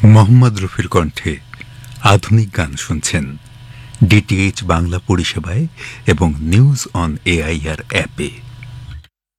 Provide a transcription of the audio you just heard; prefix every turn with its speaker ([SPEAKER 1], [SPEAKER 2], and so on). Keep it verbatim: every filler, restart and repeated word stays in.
[SPEAKER 1] মোহাম্মদ রফির কণ্ঠে আধুনিক গান শুনছেন ডিটিএইচ বাংলা পরিষেবায় এবং নিউজ অন এআইআর অ্যাপে।